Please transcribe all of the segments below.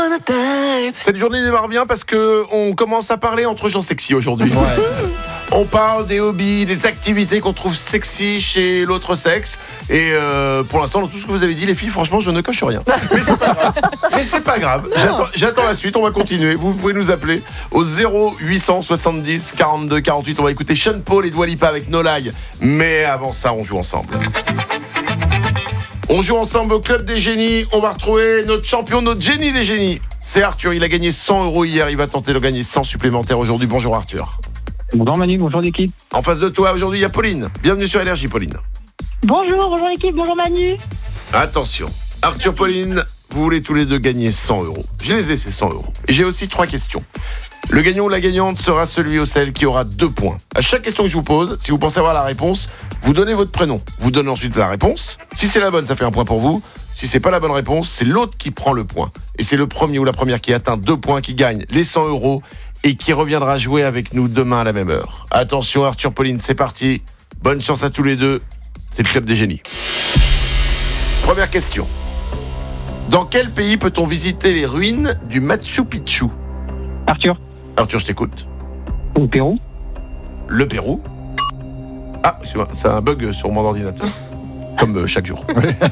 Cette journée démarre bien parce que on commence à parler entre gens sexy aujourd'hui. On parle des hobbies, des activités qu'on trouve sexy chez l'autre sexe. Et pour l'instant, dans tout ce que vous avez dit, les filles, franchement, je ne coche rien. Mais c'est pas grave. J'attends la suite, on va continuer. Vous pouvez nous appeler au 0870 42 48. On va écouter Sean Paul et Dua Lipa avec No Lie. Mais avant ça, on joue ensemble. On joue ensemble au Club des Génies. On va retrouver notre champion, notre génie des génies. C'est Arthur. Il a gagné 100 € hier. Il va tenter de gagner 100 supplémentaires aujourd'hui. Bonjour Arthur. Bonjour Manu, bonjour l'équipe. En face de toi, aujourd'hui, il y a Pauline. Bienvenue sur Énergie, Pauline. Bonjour l'équipe, bonjour Manu. Attention, Arthur, Pauline, vous voulez tous les deux gagner 100 €. Je les ai, ces 100 €. Et j'ai aussi 3 questions. Le gagnant ou la gagnante sera celui ou celle qui aura 2 points. À chaque question que je vous pose, si vous pensez avoir la réponse, vous donnez votre prénom. Vous donnez ensuite la réponse. Si c'est la bonne, ça fait 1 point pour vous. Si c'est pas la bonne réponse, c'est l'autre qui prend le point. Et c'est le premier ou la première qui atteint 2 points qui gagne les 100 € et qui reviendra jouer avec nous demain à la même heure. Attention Arthur, Pauline, c'est parti. Bonne chance à tous les deux. C'est le Club des Génies. Première question. Dans quel pays peut-on visiter les ruines du Machu Picchu ? Arthur, Arthur, je t'écoute. au Pérou. Le Pérou. Ah, excuse-moi, c'est un bug sur mon ordinateur. Comme chaque jour.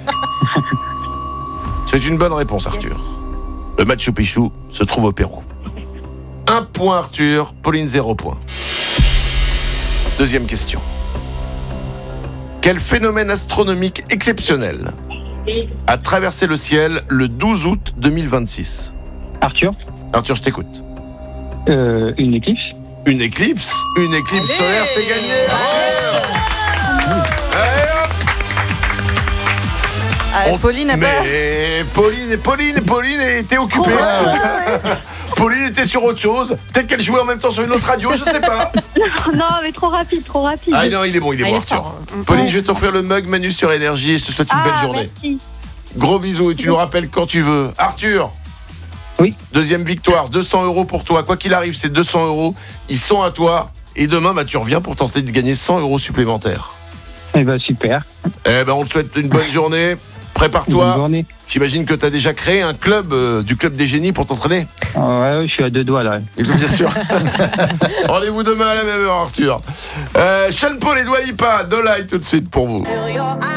C'est une bonne réponse, Arthur. Le Machu Picchu se trouve au Pérou. 1 point, Arthur. Pauline, 0 point. Deuxième question. Quel phénomène astronomique exceptionnel a traversé le ciel le 12 août 2026 ? Arthur, Arthur, je t'écoute. une éclipse. Une éclipse solaire, c'est gagné. Pauline a peur. Mais Pauline était occupée. Pauline était sur autre chose. Peut-être qu'elle jouait en même temps sur une autre radio, je sais pas. Non, mais trop rapide. Ah non, il est bon, Arthur. fort. Pauline, je vais t'offrir le mug Manu sur Énergie. Je te souhaite une belle journée. Merci. Gros bisous et tu nous rappelles quand tu veux. Arthur. Oui. Deuxième victoire, 200 € pour toi. Quoi qu'il arrive, ces 200 €, ils sont à toi. Et demain, tu reviens pour tenter de gagner 100 € supplémentaires. Eh ben super. On te souhaite une bonne journée. Bonne Prépare-toi. journée. J'imagine que tu as déjà créé un club du Club des Génies pour t'entraîner. Ouais, je suis à 2 doigts là. Et bien sûr. Rendez-vous demain à la même heure, Arthur. Sean Paul et Dua Lipa, No Lie tout de suite pour vous.